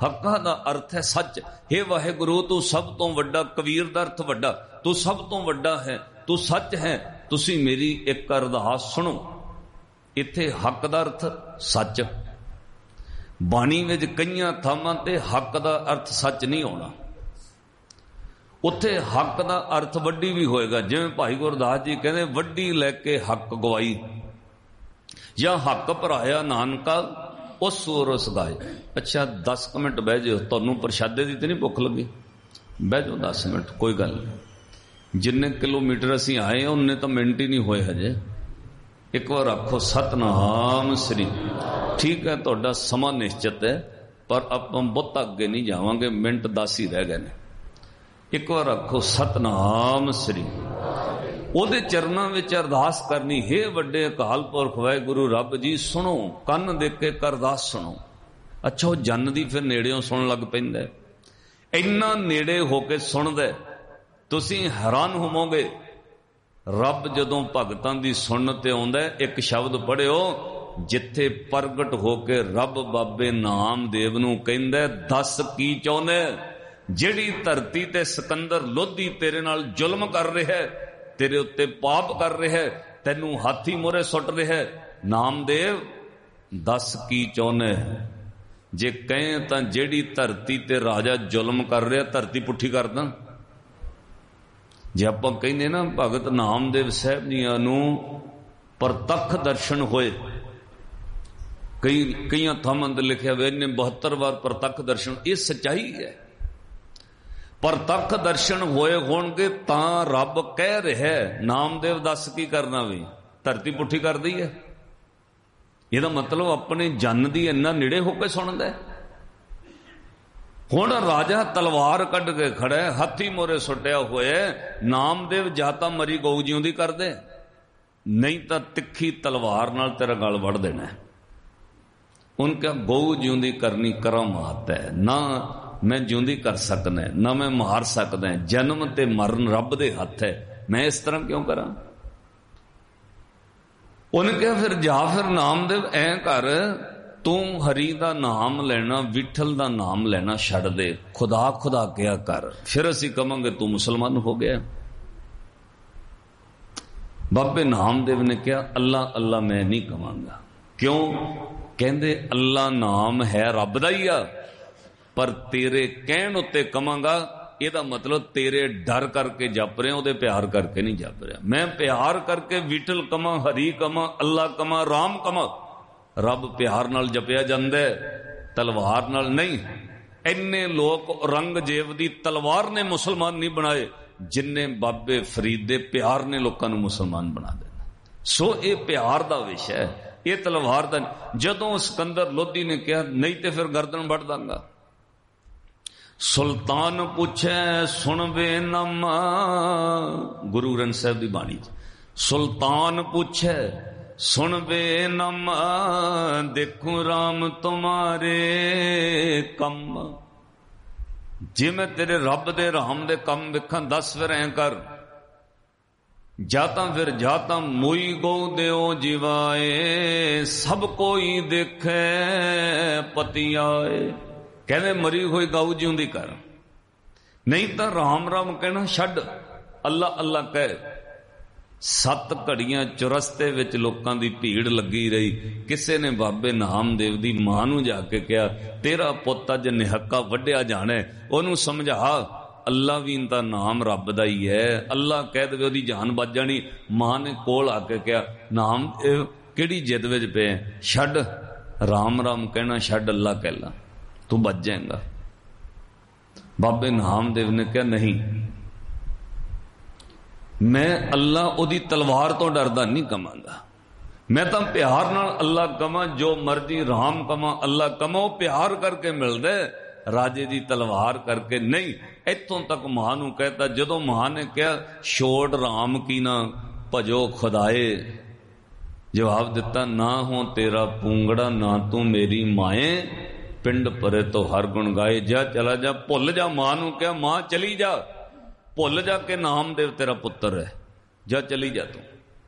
हक्का दा अर्थ है सच। हे वाहेगुरु तू सब तो वड्डा, कबीर दा अर्थ वड्डा, तू सब तो वड्डा है, तू सच है, तुसी मेरी एक अरदास सुनो। इत्थे हक दा अर्थ सच। बाणी विच कईयां थावां ते हक दा अर्थ सच नहीं होना, उत्थे हक दा अर्थ वड्डी भी होएगा। जिवें भाई गुरदास जी कहते वड्डी लैके हक गवाई, या हक भराया नानका उस सूरस गाए। अच्छा 10 मिनट बह जाओ, तुहानूं प्रशादे की तो नहीं भुख लगी, बह जाओ 10 मिनट, कोई गल नहीं। जिन्ने किलोमीटर असीं आए उन्ने तो मिनट ही नहीं होए हजे। एक बार आखो सतनाम श्री। ठीक है, तुहाडा समा निश्चित है, पर आपां बहुत अगे नहीं जावांगे, मिनट 10 ही रह गए ने। एक बार आखो सतनाम श्री। ਉਹਦੇ ਚਰਨਾਂ ਵਿੱਚ ਅਰਦਾਸ ਕਰਨੀ, हे ਵੱਡੇ ਅਕਾਲ ਪੁਰਖ ਵਾਹਿਗੁਰੂ ਰੱਬ ਜੀ ਸੁਣੋ, ਕੰਨ ਦੇ ਕੇ ਅਰਦਾਸ ਸੁਣੋ। ਅੱਛਾ ਉਹ ਜਨ ਦੀ ਫਿਰ ਨੇੜਿਓਂ ਸੁਣਨ ਲੱਗ ਪੈਂਦਾ, ਇੰਨਾ ਨੇੜੇ ਹੋ ਕੇ ਸੁਣਦਾ ਤੁਸੀਂ ਹੈਰਾਨ ਹੋਵੋਗੇ। ਰੱਬ ਜਦੋਂ ਭਗਤਾਂ ਦੀ ਸੁਣਨ ਤੇ ਆਉਂਦਾ, ਇੱਕ ਸ਼ਬਦ ਪੜਿਓ ਜਿੱਥੇ ਪ੍ਰਗਟ ਹੋ ਕੇ ਰੱਬ ਬਾਬੇ ਨਾਮਦੇਵ ਨੂੰ ਕਹਿੰਦਾ ਦੱਸ ਕੀ ਚਾਹੁੰਦਾ। ਜਿਹੜੀ ਧਰਤੀ ਤੇ ਸਿਕੰਦਰ ਲੋਧੀ ਤੇਰੇ ਨਾਲ ਜ਼ੁਲਮ ਕਰ ਰਿਹਾ, तेरे उत्ते पाप कर रहा है, तेनू हाथी मोरे सुट रहा है, नामदेव दस की चाहने। जे कहें तां जेड़ी धरती ते राजा जुल्म कर रहा धरती पुठी कर दा। जे आपां कहने ना भगत नामदेव साहब जियां नू प्रतख दर्शन होए, कई थावां ते लिखिया वे इन्हें 72 बार प्रतख दर्शन, ये सच्चाई है। प्रतख दर्शन होए होणगे तां रब कह रहा नामदेव दस की करना, भी धरती पुठी कर दी है। यदा मतलब अपने जन की इन्ना नेड़े होकर सुनता है। हुण राजा तलवार कढ़ के खड़ा है, हाथी मोरे सुटिया होया, नामदेव जाता मरी गऊ जिउंदी कर दे, नहीं तो तिखी तलवार नाल तेरा गल वड़ देना है। उनका गऊ जिउंदी करनी करामात है, ना मैं जिउंदी कर सकना, ना मैं मार सकदा। जन्म ते मरण रब दे हथ है, मैं इस तरह क्यों करा। उन्हें कहा फिर जा, फिर नामदेव ऐ कर, तू हरी दा नाम लेना, विठल दा नाम लेना छड़ दे, खुदा खुदा क्या कर, फिर असी कहांगे तू मुसलमान हो गया। बाबे नामदेव ने कहा अल्लाह अल्लाह मैं नहीं कहांगा। क्यों? कहंदे अल्लाह नाम है रब दा ही आ, पर तेरे कहण उत्ते कमांगा, ਇਹਦਾ मतलब तेरे डर करके जप रहे, ਉਹਦੇ प्यार करके नहीं जप रहा। मैं प्यार करके विठल कमा, हरी कमा, अल्लाह कमा, राम कमा। रब प्यार नाल जपिया जांदा, तलवार नाल नहीं। इन्ने लोग औरंगजेब दी तलवार ने मुसलमान नहीं बनाए, जिन्ने बाबे फरीद दे प्यार ने लोगों को मुसलमान बना देना। सो ये प्यार दा विषय है, ये तलवार दा। जदों सिकंदर लोधी ने कहा नहीं तो फिर गर्दन वड़ दांगा। सुल्तान पूछे सुन वे नमा, गुरु ग्रंथ साहब की बाणी, सुल्तान पूछे सुन वे नमा, देखूं राम तुम्हारे कम। जे मैं तेरे रब दे राम दे कम वेखां दस फिर ऐ कर। जाता फिर जाता मोई गो देओ जीवाए, सब कोई देखे पति आए। कहने मरी हुई गऊ जिउंदी कर, नहीं तो राम राम कहना छड्ड, अल्लाह अल्लाह कह। 7 घड़ियां चौरस्ते विच लोकां दी भीड़ लगी रही। किसी ने बाबे नामदेव दी मां नूं जाके कहा तेरा पुੱਤ अज निहक्का वड्डिया जाना है, ओनू समझा अल्लाह भी इनका नाम रब दा ही है, अल्लाह कह दे ओदी जान बच जानी। मां ने कोल आके कहा नामदेव किहड़ी जिद विच पे, छड्ड राम राम कहना छड्ड, अल्लाह कह ला तू बच जाएगा। बाबे नामदेव ने कहा नहीं, मैं अल्लाह ओदी तलवार तो डरदा नहीं कमांगा, मैं तो प्यार नाल अल्लाह कमा, जो मर्जी राम कमा अल्लाह कमा, प्यार करके मिलदा, राजे दी तलवार करके नहीं। इत्थों तक मां नूं कहता, जदों मां ने कहा छोड़ राम की ना भजो खुदाए, जवाब दिता ना हो तेरा पूंगड़ा ना तू मेरी माए, पिंड परे तो हर गुण गाए। जा चला जा, भुल जा। मां नूं कहा मां चली जा, भुल जा के नामदेव तेरा पुत्र है, जा चली जा तू।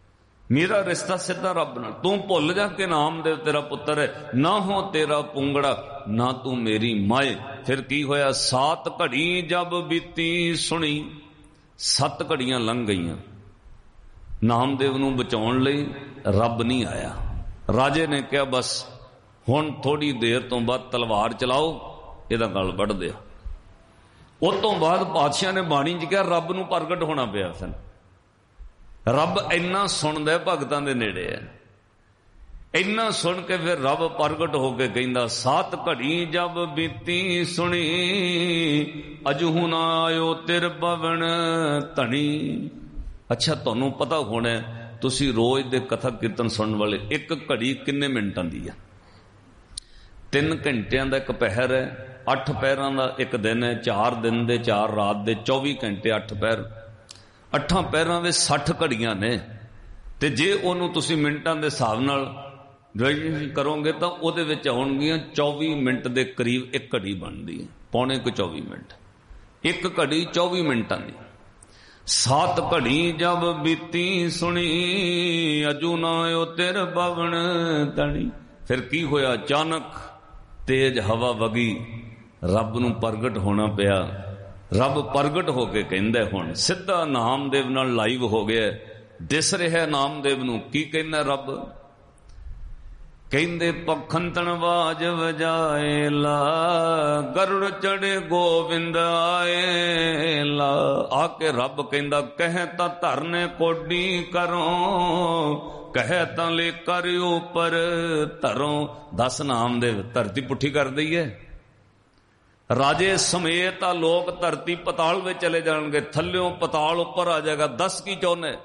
मेरा रिश्ता सीधा रब नाल। तू भुल जा कि नामदेव तेरा पुत्र है, ना हो तेरा पुंगड़ा, ना तू मेरी माए। फिर की होया, 7 घड़ी जब बीती सुनी, 7 घड़ियां लंघ गईयां, नामदेव नूं बचाउण लई रब नहीं आया। राजे ने कहा बस हुण थोड़ी देर तो बाद तलवार चलाओ, इहदा गल वढ़ दिओ। उस तो बाद पातशाह ने बाणी च कहा रब नूं प्रगट होना पिया। सन रब इन्ना सुनदा भगतां दे नेड़े है, इन्ना सुन के फिर रब प्रगट होके कहंदा 7 घड़ी जब बीती सुनी, अजहू ना आयो तिर पवन धनी। अच्छा तुहानूं पता होना, तुसी रोज दे कथा कीर्तन सुनने वाले, एक घड़ी किन्ने मिनटां दी है? 3 घंटियां दा एक पहर है, 8 पहरां दा एक दिन है, 4 दिन दे 4 रात दे 24 घंटे 8 पहर, 8 पहरां दे 60 घड़ियां ने। ते जे ओनू तुसी मिनटां दे हिसाब नाल डिवीजन करोगे तो ਉਹਦੇ ਵਿੱਚ ਆਉਣਗੀਆਂ 24 ਮਿੰਟ ਦੇ ਕਰੀਬ ਇੱਕ ਘੜੀ ਬਣਦੀ ਹੈ, ਪੌਣੇ ਕੁ 24 ਮਿੰਟ, ਇੱਕ ਘੜੀ 24 ਮਿੰਟਾਂ ਦੀ। 7 ਘੜੀ ਜਬ ਬੀਤੀ ਸੁਣੀ, ਅਜੂ ਨਾ ਓ ਤੇਰ ਬਵਣ ਤਣੀ। ਫਿਰ ਕੀ ਹੋਇਆ, ਅਚਾਨਕ ਤੇਜ਼ ਹਵਾ ਵਗੀ, ਰੱਬ ਨੂੰ ਪ੍ਰਗਟ ਹੋਣਾ ਪਿਆ। ਰੱਬ ਪ੍ਰਗਟ ਹੋ ਕੇ ਕਹਿੰਦਾ, ਹੁਣ ਸਿੱਧਾ ਨਾਮਦੇਵ ਨਾਲ ਲਾਈਵ ਹੋ ਗਿਆ, ਦਿਸ ਰਿਹਾ ਨਾਮਦੇਵ ਨੂੰ। ਕੀ ਕਹਿੰਦਾ ਰੱਬ? ਕਹਿੰਦੇ ਪਖੰਤਨ ਬਾਜ ਵਜਾਏ ਲਾ, ਗਰੁੜ ਚੜੇ ਗੋਬਿੰਦ ਆਏ ਲਾ। ਆ ਕੇ ਰੱਬ ਕਹਿੰਦਾ, ਕਹਿ ਤਾਂ ਧਰਨੇ ਕੋਡੀ ਕਰੋ, ਕਹਿ ਤਾਂ ਲੈ ਕਰ ਉਪਰ ਧਰੋ। 10 ਨਾਮਦੇਵ ਧਰਤੀ ਪੁੱਠੀ ਕਰ ਦਈਏ, ਰਾਜੇ ਸਮੇਤ ਆ ਲੋਕ ਧਰਤੀ ਪਤਾਲ ਵਿੱਚ ਚਲੇ ਜਾਣਗੇ, ਥੱਲਿਓਂ ਪਤਾਲ ਉੱਪਰ ਆ ਜਾਏਗਾ। 10 ਕੀ ਚਾਹੁੰਦੇ?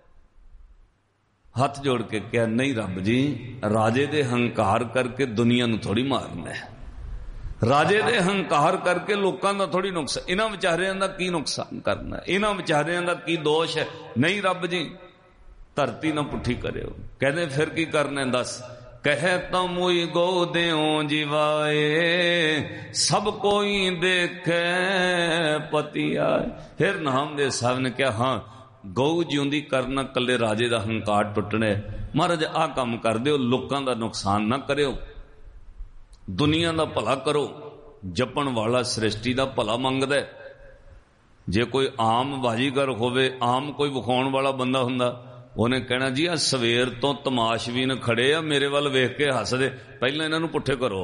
ਹੱਥ ਜੋੜ ਕੇ ਕਿਹਾ, ਨਹੀਂ ਰੱਬ ਜੀ, ਰਾਜੇ ਦੇ ਹੰਕਾਰ ਕਰਕੇ ਦੁਨੀਆ ਨੂੰ ਥੋੜੀ ਮਾਰਨਾ ਹੈ, ਰਾਜੇ ਦੇ ਹੰਕਾਰ ਕਰਕੇ ਲੋਕਾਂ ਦਾ ਥੋੜੀ ਨੁਕਸਾਨ, ਇਹਨਾਂ ਵਿਚਾਰਿਆਂ ਦਾ ਕੀ ਨੁਕਸਾਨ ਕਰਨਾ, ਇਹਨਾਂ ਵਿਚਾਰਿਆਂ ਦਾ ਕੀ ਦੋਸ਼ ਹੈ? ਨਹੀਂ ਰੱਬ ਜੀ, ਧਰਤੀ ਨਾ ਪੁੱਠੀ ਕਰਿਓ। ਕਹਿੰਦੇ ਫਿਰ ਕੀ ਕਰਨਾ? ਦੱਸ। ਕਹਿ ਤਾਂ ਮੁਈ ਗੋ ਦਿਓ ਜਿਵਾਏ, ਸਭ ਕੋਈ ਦੇਖੇ ਪਤੀ ਆਏ। ਫਿਰ ਨਾਮਦੇਵ ਸਾਹਿਬ ਨੇ ਕਿਹਾ, ਹਾਂ ਗਊ ਜਿਉਂਦੀ ਕਰਨਾ, ਕੱਲੇ ਰਾਜੇ ਦਾ ਹੰਕਾਰ ਟੁੱਟਣਾ। ਮਹਾਰਾਜ ਆਹ ਕੰਮ ਕਰ ਦਿਓ, ਲੋਕਾਂ ਦਾ ਨੁਕਸਾਨ ਨਾ ਕਰਿਓ, ਦੁਨੀਆ ਦਾ ਭਲਾ ਕਰੋ। ਜਪਣ ਵਾਲਾ ਸ੍ਰਿਸ਼ਟੀ ਦਾ ਭਲਾ ਮੰਗਦਾ। ਜੇ ਕੋਈ ਆਮ ਬਾਜੀਗਰ ਹੋਵੇ, ਆਮ ਕੋਈ ਵਿਖਾਉਣ ਵਾਲਾ ਬੰਦਾ ਹੁੰਦਾ, ਉਹਨੇ ਕਹਿਣਾ ਜੀ ਆ ਸਵੇਰ ਤੋਂ ਤਮਾਸ਼ਬੀਨ ਖੜੇ ਆ, ਮੇਰੇ ਵੱਲ ਵੇਖ ਕੇ ਹੱਸਦੇ, ਪਹਿਲਾਂ ਇਹਨਾਂ ਨੂੰ ਪੁੱਠੇ ਕਰੋ।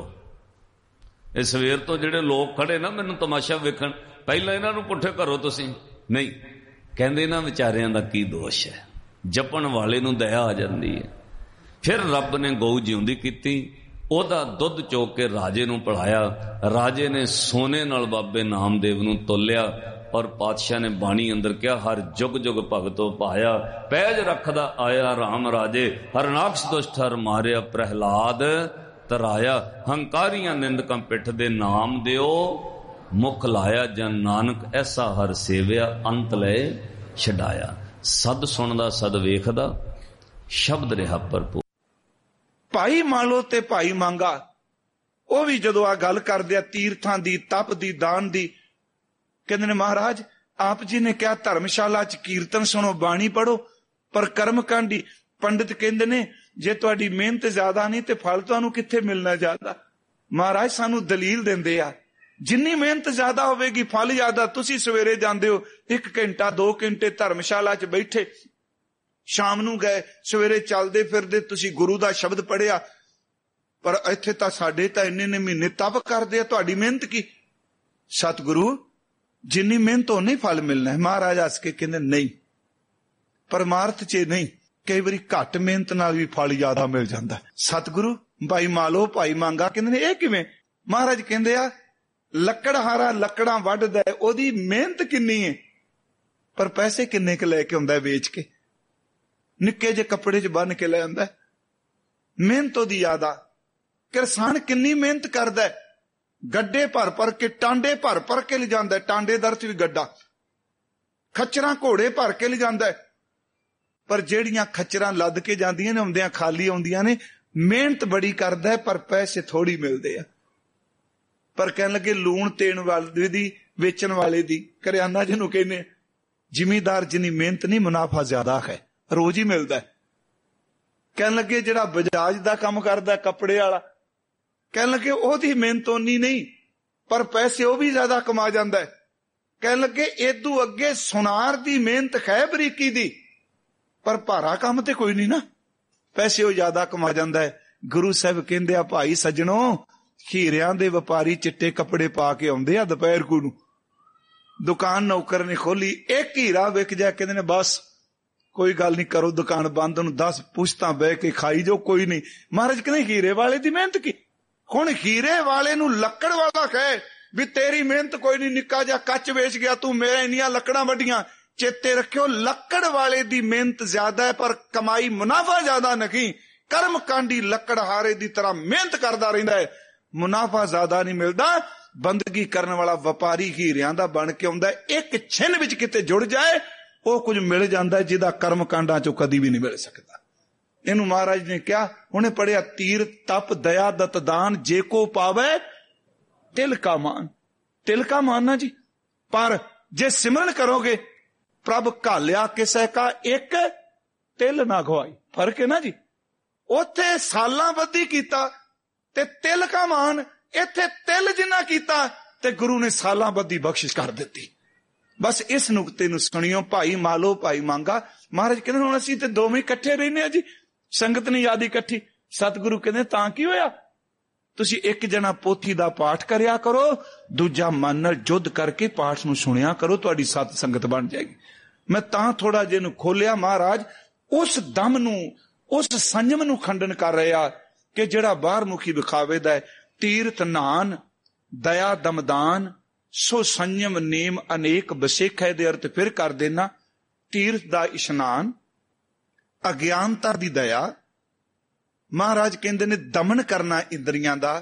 ਇਹ ਸਵੇਰ ਤੋਂ ਜਿਹੜੇ ਲੋਕ ਖੜੇ ਨਾ ਮੈਨੂੰ ਤਮਾਸ਼ਾ ਵੇਖਣ, ਪਹਿਲਾਂ ਇਹਨਾਂ ਨੂੰ ਪੁੱਠੇ ਕਰੋ ਤੁਸੀਂ। ਨਹੀਂ, ਕਹਿੰਦੇ ਇਹਨਾਂ ਵਿਚਾਰਿਆਂ ਦਾ ਕੀ ਦੋਸ਼ ਹੈ, ਜਪਣ ਵਾਲੇ ਨੂੰ ਦਇਆ ਆ ਜਾਂਦੀ ਹੈ। ਫਿਰ ਰੱਬ ਨੇ ਗਊ ਜਿਉਂਦੀ ਕੀਤੀ, ਉਹਦਾ ਦੁੱਧ ਚੋਕ ਕੇ ਰਾਜੇ ਨੂੰ ਪਿਲਾਇਆ। ਰਾਜੇ ਨੇ ਸੋਨੇ ਨਾਲ ਬਾਬੇ ਨਾਮਦੇਵ ਨੂੰ ਤੋਲਿਆ, ਔਰ ਪਾਤਸ਼ਾਹ ਨੇ ਬਾਣੀ ਅੰਦਰ ਕਿਹਾ, ਹਰ ਜੁਗ ਜੁਗ ਭਗਤੋ ਪਾਇਆ, ਪੈਜ ਰੱਖਦਾ ਆਇਆ ਰਾਮ ਰਾਜੇ, ਹਰਨਾਕਸ਼ ਦੁਸ਼ਟ ਹਰ ਮਾਰਿਆ, ਪ੍ਰਹਿਲਾਦ ਤਰਾਇਆ। ਹੰਕਾਰੀਆਂ ਨਿੰਦਕਾਂ ਪਿੱਠ ਦੇ ਨਾਮ ਦਿਓ, ਮੁਖ ਲਾਇਆ ਜਨ ਨਾਨਕ, ਐਸਾ ਹਰ ਸੇਵਿਆ, ਅੰਤ ਲੈ ਛਡਾਇਆ। ਸਦ ਸੁਣਦਾ ਸਦ ਵੇਖਦਾ, ਸ਼ਬਦ ਰਿਹਾ ਭਰਪੂਰ। ਭਾਈ ਮਾਲੋ ਤੇ ਭਾਈ ਮੰਗਾ, ਉਹ ਵੀ ਜਦੋਂ ਆ ਗੱਲ ਕਰਦੇ ਆ ਤੀਰਥਾਂ ਦੀ, ਤਪ ਦੀ, ਦਾਨ ਦੀ, ਕਹਿੰਦੇ ਨੇ ਮਹਾਰਾਜ ਆਪ ਜੀ ਨੇ ਕਿਹਾ ਧਰਮਸ਼ਾਲਾ ਚ ਕੀਰਤਨ ਸੁਣੋ, ਬਾਣੀ ਪੜੋ, ਪਰ ਕਰਮ ਕਾਂਡੀ। ਪੰਡਿਤ ਕਹਿੰਦੇ ਨੇ ਜੇ ਤੁਹਾਡੀ ਮਿਹਨਤ ਜ਼ਿਆਦਾ ਨਹੀਂ ਤੇ ਫਲ ਤੁਹਾਨੂੰ ਕਿੱਥੇ ਮਿਲਣਾ ਜ਼ਿਆਦਾ? ਮਹਾਰਾਜ ਸਾਨੂੰ ਦਲੀਲ ਦਿੰਦੇ ਆ, ਜਿੰਨੀ ਮਿਹਨਤ ਜ਼ਿਆਦਾ ਹੋਵੇਗੀ ਫਲ ਜ਼ਿਆਦਾ। ਤੁਸੀਂ ਸਵੇਰੇ ਜਾਂਦੇ ਹੋ, 1 ਘੰਟਾ 2 ਘੰਟੇ ਧਰਮਸ਼ਾਲਾ ਚ ਬੈਠੇ, ਸ਼ਾਮ ਨੂੰ ਗਏ, ਸਵੇਰੇ ਚੱਲਦੇ ਫਿਰਦੇ ਤੁਸੀਂ ਗੁਰੂ ਦਾ ਸ਼ਬਦ ਪੜਿਆ, ਪਰ ਇੱਥੇ ਤਾਂ ਸਾਡੇ ਤਾਂ ਇੰਨੇ ਮਹੀਨੇ ਤਪ ਕਰਦੇ ਆ, ਤੁਹਾਡੀ ਮਿਹਨਤ ਕੀ? ਸਤਿਗੁਰੂ ਜਿੰਨੀ ਮਿਹਨਤ ਉਹਨੇ ਫਲ ਮਿਲਣਾ ਹੈ। ਮਹਾਰਾਜ ਹੱਸ ਕੇ ਕਹਿੰਦੇ ਨਹੀਂ, ਪਰਮਾਰਥ ਚ ਨਹੀਂ, ਕਈ ਵਾਰੀ ਘੱਟ ਮਿਹਨਤ ਨਾਲ ਵੀ ਫਲ ਜ਼ਿਆਦਾ ਮਿਲ ਜਾਂਦਾ। ਸਤਿਗੁਰੂ ਭਾਈ ਮਾਲੋ ਭਾਈ ਮੰਗਾ ਕਹਿੰਦੇ ਨੇ ਇਹ ਕਿਵੇਂ? ਮਹਾਰਾਜ ਕਹਿੰਦੇ ਆ ਲੱਕੜਹਾਰਾ ਲੱਕੜਾਂ ਵੱਢਦਾ, ਉਹਦੀ ਮਿਹਨਤ ਕਿੰਨੀ ਹੈ, ਪਰ ਪੈਸੇ ਕਿੰਨੇ ਕੁ ਲੈ ਕੇ ਆਉਂਦਾ ਵੇਚ ਕੇ, ਨਿੱਕੇ ਜਿਹੇ ਕੱਪੜੇ 'ਚ ਬੰਨ ਕੇ ਲੈ ਆਉਂਦਾ। ਮਿਹਨਤ ਉਹਦੀ ਜ਼ਿਆਦਾ। ਕਿਸਾਨ ਕਿੰਨੀ ਮਿਹਨਤ ਕਰਦਾ, ਗੱਡੇ ਭਰ ਭਰ ਕੇ, ਟਾਂਡੇ ਭਰ ਭਰ ਕੇ ਲਿਜਾਂਦਾ, ਟਾਂਡੇ ਦਰ 'ਚ ਵੀ ਗੱਡਾ, ਖੱਚਰਾਂ ਘੋੜੇ ਭਰ ਕੇ ਲਿਜਾਂਦਾ, ਪਰ ਜਿਹੜੀਆਂ ਖੱਚਰਾਂ ਲੱਦ ਕੇ ਜਾਂਦੀਆਂ ਨੇ ਆਉਂਦਿਆਂ ਖਾਲੀ ਆਉਂਦੀਆਂ ਨੇ। ਮਿਹਨਤ ਬੜੀ ਕਰਦਾ ਪਰ ਪੈਸੇ ਥੋੜੀ ਮਿਲਦੇ ਆ। ਪਰ ਕਹਿਣ ਲੱਗੇ ਲੂਣ ਤੇਣ ਵਾਲੇ ਦੀ, ਵੇਚਣ ਵਾਲੇ ਦੀ, ਕਰਿਆਨਾ ਜਿਹਨੂੰ ਕਹਿੰਦੇ, ਜ਼ਿਮੀਦਾਰ ਜਿੰਨੀ ਮਿਹਨਤ ਨਹੀਂ ਮੁਨਾਫਾ ਜ਼ਿਆਦਾ ਹੈ, ਰੋਜ਼ ਹੀ ਮਿਲਦਾ। ਕਹਿਣ ਲੱਗੇ ਜਿਹੜਾ ਬਜਾਜ ਦਾ ਕੰਮ ਕਰਦਾ ਕੱਪੜੇ ਵਾਲਾ, ਕਹਿਣ ਲੱਗੇ ਉਹਦੀ ਮਿਹਨਤ ਓਨੀ ਨਹੀਂ, ਪਰ ਪੈਸੇ ਉਹ ਵੀ ਜ਼ਿਆਦਾ ਕਮਾ ਜਾਂਦਾ ਹੈ। ਕਹਿਣ ਲੱਗੇ ਏਦੂ ਅੱਗੇ ਸੁਨਾਰ ਦੀ ਮਿਹਨਤ ਹੈ ਬਰੀਕੀ ਦੀ, ਪਰ ਭਾਰਾ ਕੰਮ ਤੇ ਕੋਈ ਨਹੀਂ ਨਾ, ਪੈਸੇ ਉਹ ਜ਼ਿਆਦਾ ਕਮਾ ਜਾਂਦਾ ਹੈ। ਗੁਰੂ ਸਾਹਿਬ ਕਹਿੰਦੇ ਆ, ਭਾਈ ਸੱਜਣੋ, ਹੀਰਿਆਂ ਦੇ ਵਪਾਰੀ ਚਿੱਟੇ ਕੱਪੜੇ ਪਾ ਕੇ ਆਉਂਦੇ ਆ ਦੁਪਹਿਰ ਕੂ ਨੂੰ, ਦੁਕਾਨ ਨੌਕਰ ਨੇ ਖੋਲੀ, ਇੱਕ ਹੀਰਾ ਵਿਕ ਜਾ, ਕਹਿੰਦੇ ਨੇ ਬਸ ਕੋਈ ਗੱਲ ਨਹੀਂ, ਕਰੋ ਦੁਕਾਨ ਬੰਦ, ਉਹਨੂੰ 10 ਪੁਸ਼ਤਾਂ ਬਹਿ ਕੇ ਖਾਈ ਜੋ, ਕੋਈ ਨਹੀਂ। ਮਹਾਰਾਜ ਕਹਿੰਦੇ ਹੀਰੇ ਵਾਲੇ ਦੀ ਮਿਹਨਤ ਕੀ? ਹੁਣ ਹੀਰੇ ਵਾਲੇ ਨੂੰ ਲੱਕੜ ਵਾਲਾ ਕਹੇ ਵੀ ਤੇਰੀ ਮਿਹਨਤ ਕੋਈ ਨਹੀਂ, ਨਿੱਕਾ ਜਿਹਾ ਕੱਚ ਵੇਚ ਗਿਆ ਤੂੰ, ਮੇਰੇ ਇੰਨੀਆਂ ਲੱਕੜਾਂ ਵੱਡੀਆਂ। ਚੇਤੇ ਰੱਖਿਓ, ਲੱਕੜ ਵਾਲੇ ਦੀ ਮਿਹਨਤ ਜ਼ਿਆਦਾ ਹੈ ਪਰ ਕਮਾਈ ਮੁਨਾਫਾ ਜ਼ਿਆਦਾ ਨਹੀਂ। ਕਰਮ ਕਾਂਡੀ ਲੱਕੜਹਾਰੇ ਦੀ ਤਰ੍ਹਾਂ ਮਿਹਨਤ ਕਰਦਾ ਰਹਿੰਦਾ ਹੈ, ਮੁਨਾਫਾ ਜ਼ਿਆਦਾ ਨਹੀਂ ਮਿਲਦਾ। ਬੰਦਗੀ ਕਰਨ ਵਾਲਾ ਵਪਾਰੀ ਹੀਰਿਆਂ ਦਾ ਬਣ ਕੇ ਆਉਂਦਾ, ਇੱਕ ਛਿਨ ਵਿੱਚ ਕਿਤੇ ਜੁੜ ਜਾਏ ਉਹ ਕੁਝ ਮਿਲ ਜਾਂਦਾ ਜਿਹਦਾ ਕਰਮ ਕਾਂਡਾਂ ਚੋਂ ਕਦੀ ਵੀ ਨਹੀਂ ਮਿਲ ਸਕਦਾ। ਇਹਨੂੰ ਮਹਾਰਾਜ ਨੇ ਕਿਹਾ, ਉਹਨੇ ਪੜਿਆ, ਤੀਰ ਤਪ ਦਇਆ ਦਤ ਦਾਨ ਜੇ ਕੋ ਪਾਵੇ ਤਿਲ ਕਾ ਮਾਨ। ਤਿਲ ਕਾ ਮਾਨ ਨਾ ਜੀ, ਪਰ ਜੇ ਸਿਮਰਨ ਕਰੋਗੇ ਪ੍ਰਭ ਘਾਲਿਆ ਕਿਸੇ ਕਾ ਇੱਕ ਤਿਲ ਨਾ ਗਵਾਈ। ਫਰਕ ਹੈ ਨਾ ਜੀ, ਉੱਥੇ ਸਾਲਾਂ ਬੱਧੀ ਕੀਤਾ ਤੇ ਤਿਲ ਕਾ ਮਾਨ, ਇੱਥੇ ਤਿਲ ਜਿੰਨਾ ਕੀਤਾ ਤੇ ਗੁਰੂ ਨੇ ਸਾਲਾਂ ਬੱਧੀ ਬਖਸ਼ਿਸ਼ ਕਰ ਦਿੱਤੀ। ਬਸ ਇਸ ਨੁਕਤੇ ਨੂੰ ਸੁਣਿਓ, ਭਾਈ ਮਾਲੋ ਭਾਈ ਮੰਗਾ। ਮਹਾਰਾਜ ਕਹਿੰਦੇ ਹੁਣ ਅਸੀਂ ਤੇ ਦੋਵੇਂ ਇਕੱਠੇ ਰਹਿੰਦੇ ਆ ਜੀ, ਸੰਗਤ ਨਹੀਂ ਯਾਦ ਇਕੱਠੀ। ਸਤਿਗੁਰੂ ਕਹਿੰਦੇ ਤਾਂ ਕੀ ਹੋਇਆ, ਤੁਸੀਂ ਇੱਕ ਜਣਾ ਪੋਥੀ ਦਾ ਪਾਠ ਕਰਿਆ ਕਰੋ, ਦੂਜਾ ਮਨ ਨਾਲ ਜੁੱਧ ਕਰਕੇ ਪਾਠ ਨੂੰ ਸੁਣਿਆ ਕਰੋ, ਤੁਹਾਡੀ ਸਤ ਸੰਗਤ ਬਣ ਜਾਏਗੀ। ਮੈਂ ਤਾਂ ਥੋੜਾ ਜਿਹਾ ਨੂੰ ਖੋਲਿਆ, ਮਹਾਰਾਜ ਉਸ ਦਮ ਨੂੰ, ਉਸ ਸੰਜਮ ਨੂੰ ਖੰਡਨ ਕਰ ਰਿਹਾ ਕਿ ਜਿਹੜਾ ਬਾਹਰ ਮੁਖੀ ਵਿਖਾਵੇ ਦਾ ਹੈ। ਤੀਰਥ ਨਾਨ ਦਇਆ ਦਮਦਾਨ ਸੋ ਸੰਜਮ ਨੇਮ ਅਨੇਕ ਬਸੇਖ ਹੈ। ਦੇ ਅਰਥ ਫਿਰ ਕਰ ਦੇਣਾ, ਤੀਰਥ ਦਾ ਇਸ਼ਨਾਨ, ਅਗਿਆਨਤਾ ਦੀ ਦਇਆ। ਮਹਾਰਾਜ ਕਹਿੰਦੇ ਨੇ ਦਮਨ ਕਰਨਾ ਇੰਦਰੀਆਂ ਦਾ,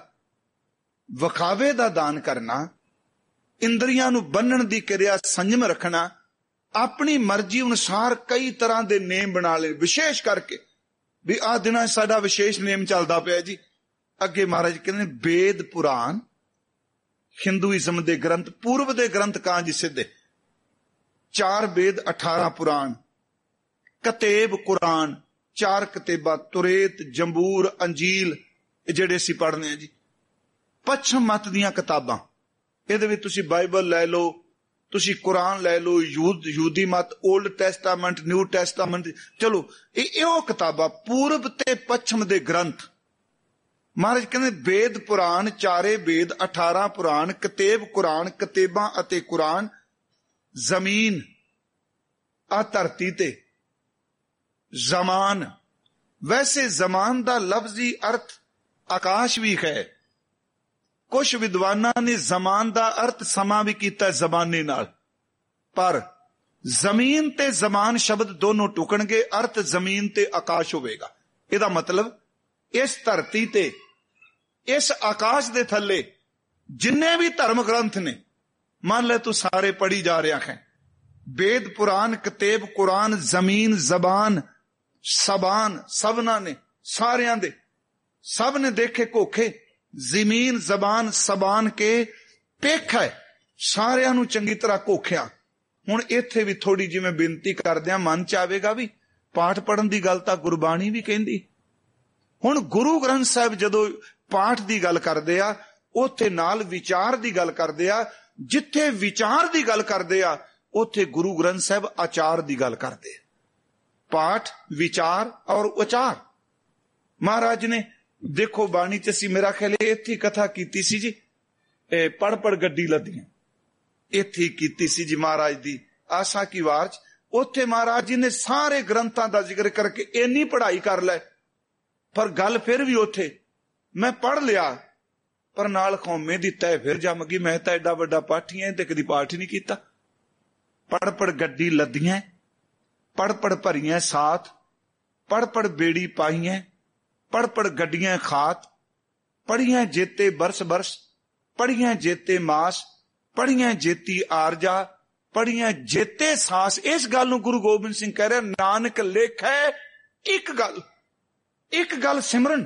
ਵਿਖਾਵੇ ਦਾ ਦਾਨ ਕਰਨਾ, ਇੰਦਰੀਆਂ ਨੂੰ ਬੰਨਣ ਦੀ ਕਿਰਿਆ ਸੰਜਮ ਰੱਖਣਾ, ਆਪਣੀ ਮਰਜ਼ੀ ਅਨੁਸਾਰ ਕਈ ਤਰ੍ਹਾਂ ਦੇ ਨੇਮ ਬਣਾ ਲੈ, ਵਿਸ਼ੇਸ਼ ਕਰਕੇ ਵੀ ਆਹ ਦਿਨਾਂ ਸਾਡਾ ਵਿਸ਼ੇਸ਼ ਨੇਮ ਚੱਲਦਾ ਪਿਆ ਜੀ। ਅੱਗੇ ਮਹਾਰਾਜ ਕਹਿੰਦੇ ਨੇ ਵੇਦ ਪੁਰਾਣ, ਹਿੰਦੂਇਜ਼ਮ ਦੇ ਗ੍ਰੰਥ, ਪੂਰਬ ਦੇ ਗ੍ਰੰਥ ਕਾਂਜ ਸਿੱਧੇ 4 ਵੇਦ 18 ਪੁਰਾਣ, ਕਤੇਬ ਕੁਰਾਨ 4 ਕਤੇਬਾ, ਤੁਰੇਤ ਜੰਬੂਰ ਅੰਜੀਲ, ਇਹ ਜਿਹੜੇ ਅਸੀਂ ਪੜ੍ਹਨੇ ਆ ਜੀ। ਪੱਛਮ ਮਤ ਦੀਆਂ ਕਿਤਾਬਾਂ, ਇਹਦੇ ਵਿੱਚ ਤੁਸੀਂ ਬਾਈਬਲ ਲੈ ਲਓ, ਤੁਸੀਂ ਕੁਰਾਨ ਲੈ ਲਓ, ਯਹੂਦੀ ਮਤ, ਓਲਡ ਟੈਸਟਾਮੈਂਟ, ਨਿਊ ਟੈਸਟਾਮੈਂਟ, ਚਲੋ ਇਹ ਉਹ ਕਿਤਾਬਾਂ ਪੂਰਬ ਤੇ ਪੱਛਮ ਦੇ ਗ੍ਰੰਥ। ਮਹਾਰਾਜ ਕਹਿੰਦੇ ਵੇਦ ਪੁਰਾਣ, 4 ਵੇਦ 18 ਪੁਰਾਣ, ਕਤੇਬ ਕੁਰਾਨ, ਕਤੇਬਾਂ ਅਤੇ ਕੁਰਾਨ, ਜ਼ਮੀਨ ਆ ਧਰਤੀ ਤੇ, ਜ਼ਮਾਨ। ਵੈਸੇ ਜ਼ਮਾਨ ਦਾ ਲਫ਼ਜ਼ੀ ਅਰਥ ਆਕਾਸ਼ ਵੀ ਹੈ। ਕੁਝ ਵਿਦਵਾਨਾਂ ਨੇ ਜ਼ਮਾਨ ਦਾ ਅਰਥ ਸਮਾਂ ਵੀ ਕੀਤਾ ਜ਼ਮਾਨੇ ਨਾਲ, ਪਰ ਜ਼ਮੀਨ ਤੇ ਜ਼ਮਾਨ ਸ਼ਬਦ ਦੋਨੋਂ ਟੁਕਣਗੇ, ਅਰਥ ਜ਼ਮੀਨ ਤੇ ਆਕਾਸ਼ ਹੋਵੇਗਾ। ਇਹਦਾ ਮਤਲਬ ਇਸ ਧਰਤੀ ਤੇ, ਇਸ ਆਕਾਸ਼ ਦੇ ਥੱਲੇ ਜਿੰਨੇ ਵੀ ਧਰਮ ਗ੍ਰੰਥ ਨੇ, ਮੰਨ ਲੈ ਤੂੰ ਸਾਰੇ ਪੜ੍ਹੀ ਜਾ ਰਿਹਾ ਹੈ, ਵੇਦ ਪੁਰਾਨ ਕਤੇਬ ਕੁਰਾਨ ਜ਼ਮੀਨ ਜ਼ਬਾਨ ਸਬਾਨ, ਸਭਨਾਂ ਨੇ, ਸਾਰਿਆਂ ਦੇ, ਸਭ ਨੇ ਦੇਖੇ ਕੋਖੇ, ਜ਼ਮੀਨ ਜ਼ਬਾਨ ਸਬਾਨ ਕੇ ਪੇਖ ਹੈ, ਸਾਰਿਆਂ ਨੂੰ ਚੰਗੀ ਤਰ੍ਹਾਂ ਕੋਖਿਆ। ਹੁਣ ਇੱਥੇ ਵੀ ਥੋੜੀ ਜਿਵੇਂ ਬੇਨਤੀ ਕਰਦੇ ਆ, ਮਨ ਚ ਆਵੇਗਾ ਵੀ ਪਾਠ ਪੜਨ ਦੀ ਗੱਲ ਤਾਂ ਗੁਰਬਾਣੀ ਵੀ ਕਹਿੰਦੀ। ਹੁਣ ਗੁਰੂ ਗ੍ਰੰਥ ਸਾਹਿਬ ਜਦੋਂ ਪਾਠ ਦੀ ਗੱਲ ਕਰਦੇ ਆ, ਉੱਥੇ ਨਾਲ ਵਿਚਾਰ ਦੀ ਗੱਲ ਕਰਦੇ ਆ। ਜਿੱਥੇ ਵਿਚਾਰ ਦੀ ਗੱਲ ਕਰਦੇ ਆ, ਉੱਥੇ ਗੁਰੂ ਗ੍ਰੰਥ ਸਾਹਿਬ ਆਚਾਰ ਦੀ ਗੱਲ ਕਰਦੇ ਆ। ਪਾਠ, ਵਿਚਾਰ ਔਰ ਉਚਾਰ। ਮਹਾਰਾਜ ਨੇ ਦੇਖੋ ਬਾਣੀ ਚ ਅਸੀਂ ਮੇਰਾ ਖਿਆਲ ਇੱਥੇ ਕਥਾ ਕੀਤੀ ਸੀ ਜੀ, ਪੜ ਗੱਡੀ ਲੱਦੀਆਂ, ਇੱਥੇ ਕੀਤੀ ਸੀ ਜੀ ਮਹਾਰਾਜ ਦੀ ਆਸਾ ਕੀ ਵਾਰ ਚ। ਉੱਥੇ ਮਹਾਰਾਜ ਜੀ ਨੇ ਸਾਰੇ ਗ੍ਰੰਥਾਂ ਦਾ ਜ਼ਿਕਰ ਕਰਕੇ ਇੰਨੀ ਪੜ੍ਹਾਈ ਕਰ ਲੈ, ਪਰ ਗੱਲ ਫਿਰ ਵੀ ਉੱਥੇ ਮੈਂ ਪੜ੍ਹ ਲਿਆ, ਪਰ ਨਾਲ ਖੌਮੇ ਦੀ ਤੈ ਫਿਰ ਜੰਮ ਗਈ। ਮੈਂ ਤਾਂ ਐਡਾ ਵੱਡਾ ਪਾਠੀ ਐ ਤੇ ਕਦੀ ਪਾਠ ਹੀ ਨਹੀਂ ਕੀਤਾ। ਪੜ ਗੱਡੀ ਲੱਦੀਆਂ, ਪੜ ਭਰੀਆਂ ਸਾਥ, ਪੜ ਬੇੜੀ ਪਾਈਆਂ, ਪੜ ਗੱਡੀਆਂ ਖਾਤ, ਪੜੀਆਂ ਜੇਤੇ ਬਰਸ ਬਰਸ, ਪੜੀਆਂ ਜੇਤੇ ਮਾਸ, ਪੜੀਆਂ ਜੇਤੀ ਆਰਜਾ, ਪੜੀਆਂ ਜੇਤੇ ਸਾਸ। ਇਸ ਗੱਲ ਨੂੰ ਗੁਰੂ ਗੋਬਿੰਦ ਸਿੰਘ ਕਹਿ ਰਿਹਾ, ਨਾਨਕ ਲੇਖੈ ਇੱਕ ਗੱਲ ਸਿਮਰਨ।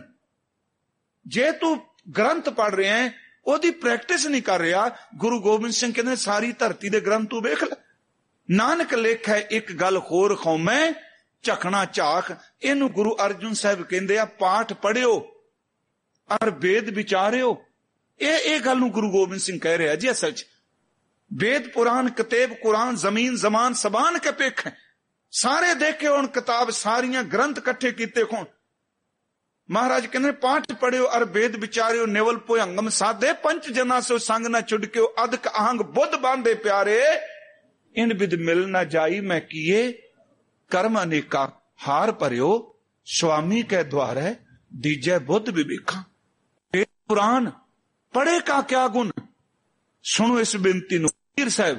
ਜੇ ਤੂੰ ਗ੍ਰੰਥ ਪੜ ਰਿਹਾ ਹੈ, ਉਹਦੀ ਪ੍ਰੈਕਟਿਸ ਨਹੀਂ ਕਰ ਰਿਹਾ, ਗੁਰੂ ਗੋਬਿੰਦ ਸਿੰਘ ਕਹਿੰਦੇ ਸਾਰੀ ਧਰਤੀ ਦੇ ਗ੍ਰੰਥ ਤੂੰ ਵੇਖ ਲੈ। ਨਾਨਕ ਲੇਖੈ ਇੱਕ ਗੱਲ ਹੋਰ ਕੌਮੈ, ਝਖਣਾ ਝਾਕ। ਇਹਨੂੰ ਗੁਰੂ ਅਰਜਨ ਸਾਹਿਬ ਕਹਿੰਦੇ ਆ ਪਾਠ ਪੜਿਓ ਅਰ ਵੇਦ ਵਿਚਾਰਿਓ। ਇਹ ਗੱਲ ਨੂੰ ਗੁਰੂ ਗੋਬਿੰਦ ਸਿੰਘ ਕਹਿ ਰਿਹਾ ਜੀ। ਅਸਲ ਚ ਵੇਦ ਪੁਰਾਨ ਕਤੇਬ ਕੁਰਾਨ ਜ਼ਮੀਨ ਜ਼ਮਾਨ ਸਬਾਨ ਕੇ ਪੇਖ ਸਾਰੇ ਦੇਖੇ ਹੁਣ ਕਿਤਾਬ ਸਾਰੀਆਂ ਗ੍ਰੰਥ ਇਕੱਠੇ ਕੀਤੇ ਕੋਣ। ਮਹਾਰਾਜ ਕਹਿੰਦੇ ਪਾਠ ਪੜਿਓ ਅਰ ਵੇਦ ਵਿਚਾਰਿਓ ਨਿਵਲ ਭੁਯੰਗਮ ਸਾਧੇ ਪੰਚ ਜਨਾ ਸੋ ਸੰਗ ਨਾ ਛੁਡਕਿਓ ਅਦਕ ਅਹੰਗ ਬੁੱਧ ਬਾਂਧੇ ਪਿਆਰੇ ਇਨ ਬਿਦ ਮਿਲ ਨਾ ਜਾਈ ਮੈਂ ਕੀਏ ਕਰਮ ਅਨੇਕਾ ਹਾਰ ਭਰਿਓ ਸੁਆਮੀ ਕੈ ਦੁਆਰੇ ਦੀਜੈ ਬੁੱਧ ਵਿਵੇਖਾਂ। ਵੇਦ ਪੁਰਾਨ ਪੜੇ ਕਾ ਕਿਆ ਗੁਣ। ਸੁਣੋ ਇਸ ਬੇਨਤੀ ਨੂੰ। ਪੀਰ ਸਾਹਿਬ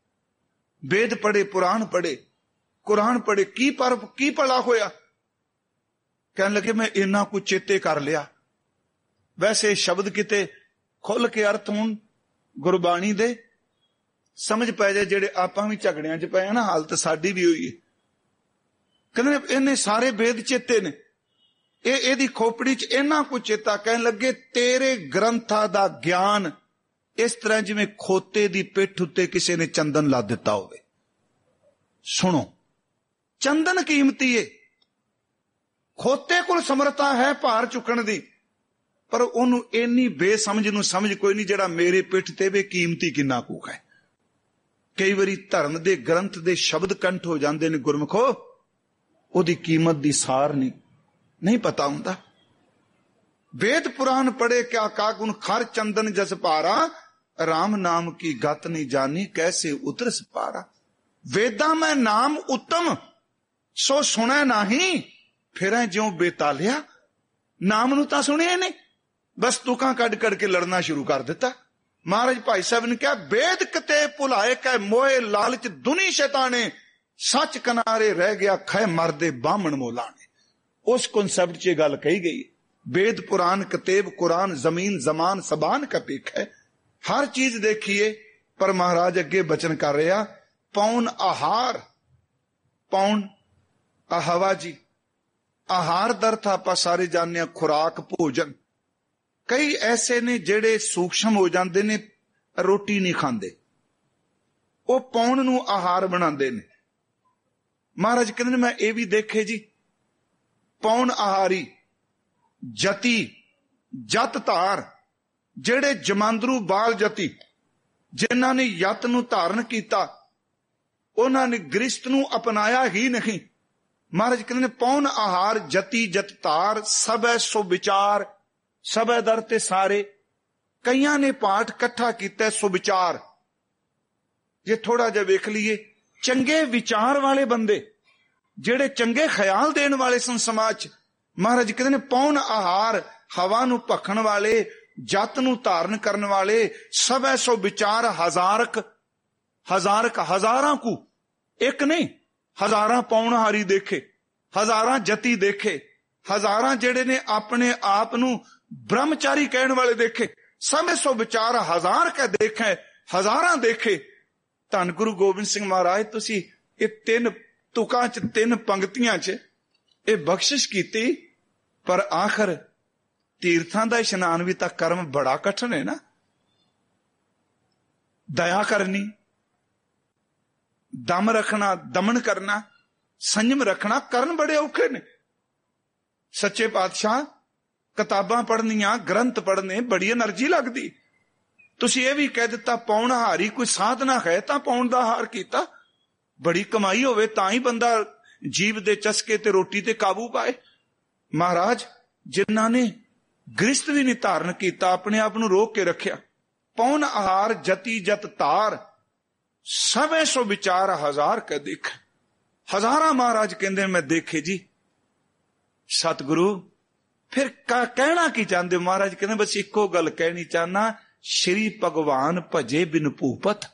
ਵੇਦ ਪੜੇ ਪੁਰਾਣ ਪੜੇ ਕੁਰਾਨ ਪੜੇ ਕੀ ਭਲਾ ਹੋਇਆ। ਕਹਿਣ ਲੱਗੇ ਮੈਂ ਇੰਨਾ ਕੁ ਚੇਤੇ ਕਰ ਲਿਆ। ਵੈਸੇ ਸ਼ਬਦ ਕਿਤੇ ਖੁੱਲ ਕੇ ਅਰਥ ਹੋਣ ਗੁਰਬਾਣੀ ਦੇ ਸਮਝ ਪੈ ਜਾਏ ਜਿਹੜੇ ਆਪਾਂ ਵੀ ਝਗੜਿਆਂ ਚ ਪਏ ਆ ਨਾ, ਹਾਲਤ ਸਾਡੀ ਵੀ ਹੋਈ ਹੈ। ਕਹਿੰਦੇ ਇਹਨੇ ਸਾਰੇ ਵੇਦ ਚੇਤੇ ਨੇ, ਇਹਦੀ ਖੋਪੜੀ ਚ ਇੰਨਾ ਕੁ ਚੇਤਾ। ਕਹਿਣ ਲੱਗੇ ਤੇਰੇ ਗ੍ਰੰਥਾਂ ਦਾ ਗਿਆਨ ਇਸ ਤਰ੍ਹਾਂ ਜਿਵੇਂ ਖੋਤੇ ਦੀ ਪਿੱਠ ਉੱਤੇ ਕਿਸੇ ਨੇ ਚੰਦਨ ਲਾ ਦਿੱਤਾ ਹੋਵੇ। ਸੁਣੋ ਚੰਦਨ ਕੀਮਤੀ ਏ। ਖੋਤੇ ਕੋਲ ਸਮਰੱਥਾ ਹੈ ਭਾਰ ਚੁੱਕਣ ਦੀ, ਪਰ ਉਹਨੂੰ ਇੰਨੀ ਬੇਸਮਝ ਨੂੰ ਸਮਝ ਕੋਈ ਨਹੀਂ ਜਿਹੜਾ ਮੇਰੇ ਪਿੱਠ ਤੇ ਵੇ ਕੀਮਤੀ ਕਿੰਨਾ ਕੁ ਹੈ। ਕਈ ਵਾਰੀ ਧਰਮ ਦੇ ਗ੍ਰੰਥ ਦੇ ਸ਼ਬਦ ਕੰਠ ਹੋ ਜਾਂਦੇ ਨੇ ਗੁਰਮੁਖੋ, ਉਹਦੀ ਕੀਮਤ ਦੀ ਸਾਰ ਨਹੀਂ ਪਤਾ ਹੁੰਦਾ। ਵੇਦ ਪੁਰਾਨ ਪੜੇ ਕਿਆ ਕਾਗੁਨ ਖਰ ਚੰਦਨ ਜਸ ਭਾਰਾ ਰਾਮ ਨਾਮ ਕੀ ਗਤ ਨਹੀਂ ਜਾਨੀ ਕੈਸੇ ਉਤਰਸ ਪਾਰਾ। ਵੇਦਾਂ ਮੈਂ ਨਾਮ ਉੱਤਮ ਸੋ ਸੁਣੈ ਨਹੀਂ ਫਿਰੈ ਜਿਉਂ ਬੇਤਾਲਿਆ। ਨਾਮ ਨੂੰ ਤਾਂ ਸੁਣਿਆ ਨਹੀਂ, ਬਸ ਤੁਕਾਂ ਕੱਢ ਕੇ ਲੜਨਾ ਸ਼ੁਰੂ ਕਰ ਦਿੱਤਾ। ਮਹਾਰਾਜ ਭਾਈ ਸਾਹਿਬ ਨੇ ਕਿਹਾ ਵੇਦ ਕਿਤੇ ਭੁਲਾਏ ਕੈ ਮੋਏ ਲਾਲਚ ਦੁਨੀ ਸ਼ੈਤਾਨੇ ਸੱਚ ਕਿਨਾਰੇ ਰਹਿ ਗਿਆ ਖੈ ਮਰਦੇ ਬਾਹਮਣ ਮੋਲਾਣੇ। ਉਸ ਕਨਸੈਪਟ 'ਚ ਇਹ ਗੱਲ ਕਹੀ ਗਈ। ਵੇਦ ਪੁਰਾਨ ਕਤੇਬ ਕੁਰਾਨ ਜ਼ਮੀਨ ਜ਼ਮਾਨ ਸਬਾਨ ਕਾ ਪੇਖ ਹੈ। ਹਰ ਚੀਜ਼ ਦੇਖੀਏ, ਪਰ ਮਹਾਰਾਜ ਅੱਗੇ ਬਚਨ ਕਰ ਰਿਹਾ ਪੌਣ ਆਹਾਰ। ਪੌਣ ਹਵਾ ਜੀ, ਆਹਾਰ ਦਾ ਅਰਥ ਆਪਾਂ ਸਾਰੇ ਜਾਣਦੇ ਹਾਂ ਖੁਰਾਕ ਭੋਜਨ। ਕਈ ਐਸੇ ਨੇ ਜਿਹੜੇ ਸੂਖਸ਼ਮ ਹੋ ਜਾਂਦੇ ਨੇ, ਰੋਟੀ ਨਹੀਂ ਖਾਂਦੇ, ਉਹ ਪੌਣ ਨੂੰ ਆਹਾਰ ਬਣਾਉਂਦੇ ਨੇ। ਮਹਾਰਾਜ ਕਹਿੰਦੇ ਨੇ ਮੈਂ ਇਹ ਵੀ ਦੇਖੇ ਜੀ, ਪੌਣ ਆਹਾਰੀ ਜਤੀ ਜਤ ਧਾਰ, ਜਿਹੜੇ ਜਮਾਂਦਰੂ ਬਾਲ ਜਤੀ ਜਿਨ੍ਹਾਂ ਨੇ ਯਤ ਨੂੰ ਧਾਰਨ ਕੀਤਾ, ਉਹਨਾਂ ਨੇ ਗ੍ਰਿਸ਼ਤ ਨੂੰ ਅਪਣਾਇਆ ਹੀ ਨਹੀਂ। ਮਹਾਰਾਜ ਕਹਿੰਦੇ ਨੇ ਪੌਣ ਆਹਾਰ ਜਤੀ ਜਤ ਧਾਰ ਸਭੈ ਸੋ ਵਿਚਾਰ। ਸਭੈ ਦਰ ਤੇ ਸਾਰੇ। ਕਈਆਂ ਨੇ ਪਾਠ ਇਕੱਠਾ ਕੀਤਾ ਸੋ ਵਿਚਾਰ। ਜੇ ਥੋੜਾ ਜਿਹਾ ਵੇਖ ਲਈਏ, ਚੰਗੇ ਵਿਚਾਰ ਵਾਲੇ ਬੰਦੇ ਜਿਹੜੇ ਚੰਗੇ ਖਿਆਲ ਦੇਣ ਵਾਲੇ ਸਨ ਸਮਾਜ ਚ, ਮਹਾਰਾਜ ਕਹਿੰਦੇ ਨੇ ਪੌਣ ਆਹਾਰ ਹਵਾ ਨੂੰ ਭਖਣ ਵਾਲੇ ਜਤ ਨੂੰ ਧਾਰਨ ਕਰਨ ਵਾਲੇ ਸਭੈ ਸੋ ਵਿਚਾਰ ਹਜ਼ਾਰਕ ਹਜ਼ਾਰਾਂ ਕੁ ਇੱਕ ਨਹੀਂ, ਹਜ਼ਾਰਾਂ ਪੌਣਹਾਰੀ ਦੇਖੇ, ਹਜ਼ਾਰਾਂ ਜਤੀ ਦੇਖੇ, ਹਜ਼ਾਰਾਂ ਜਿਹੜੇ ਨੇ ਆਪਣੇ ਆਪ ਨੂੰ ਬ੍ਰਹਮਚਾਰੀ ਕਹਿਣ ਵਾਲੇ ਦੇਖੇ। ਸਭੈ ਸੋ ਵਿਚਾਰ ਹਜ਼ਾਰ ਕਾ ਦੇਖੇ, ਹਜ਼ਾਰਾਂ ਦੇਖੇ। ਧੰਨ ਗੁਰੂ ਗੋਬਿੰਦ ਸਿੰਘ ਮਹਾਰਾਜ ਤੁਸੀਂ ਇਹ 3 ਤੁਕਾਂ ਚ 3 ਪੰਕਤੀਆਂ ਚ ਇਹ ਬਖਸ਼ਿਸ਼ ਕੀਤੀ, ਪਰ ਆਖਰ ਤੀਰਥਾਂ ਦਾ ਇਸ਼ਨਾਨ ਵੀ ਤਾਂ ਕਰਮ ਬੜਾ ਕਠਿਨ ਹੈ ਨਾ। ਦਇਆ ਕਰਨੀ, ਦਮ ਰੱਖਣਾ, ਦਮਨ ਕਰਨਾ, ਸੰਜਮ ਰੱਖਣਾ, ਕਰਨ ਬੜੇ ਔਖੇ ਨੇ। ਸੱਚੇ ਪਾਤਸ਼ਾਹ ਕਿਤਾਬਾਂ ਪੜ੍ਹਨੀਆਂ, ਗ੍ਰੰਥ ਪੜ੍ਹਨੇ ਬੜੀ એનર્ਜੀ ਲੱਗਦੀ। ਤੁਸੀਂ ਇਹ ਵੀ ਕਹਿ ਦਿੱਤਾ ਪੌਣ ਹਾਰੀ ਕੋਈ ਸਾਧਨਾ ਹੈ ਤਾਂ ਪੌਣ ਦਾ ਹਾਰ ਕੀਤਾ। ਬੜੀ ਕਮਾਈ ਹੋਵੇ ਤਾਂ ਹੀ ਬੰਦਾ ਜੀਵ ਦੇ ਚਸਕੇ ਤੇ ਰੋਟੀ ਤੇ ਕਾਬੂ ਪਾਏ। ਮਹਾਰਾਜ ਜਿਨ੍ਹਾਂ ਨੇ ਗ੍ਰਿਸ਼ਤ ਵੀ ਨਹੀਂ ਧਾਰਨ ਕੀਤਾ, ਆਪਣੇ ਆਪ ਨੂੰ ਰੋਕ ਕੇ ਰੱਖਿਆ। ਪੌਣ ਆਹਾਰ ਜਤੀ ਜਤ ਧਾਰ ਸਭੈ ਸੋ ਵਿਚਾਰ ਹਜ਼ਾਰ ਕਾ ਦੇਖ। ਹਜ਼ਾਰਾਂ ਮਹਾਰਾਜ ਕਹਿੰਦੇ ਮੈਂ ਦੇਖੇ ਜੀ। ਸਤਿਗੁਰੂ ਫਿਰ ਕਹਿਣਾ ਕੀ ਚਾਹੁੰਦੇ? ਮਹਾਰਾਜ ਕਹਿੰਦੇ ਬਸ ਇੱਕੋ ਗੱਲ ਕਹਿਣੀ ਚਾਹਨਾ, ਸ਼੍ਰੀ ਭਗਵਾਨ ਭਜੇ ਬਿਨ ਭੂਪਤ।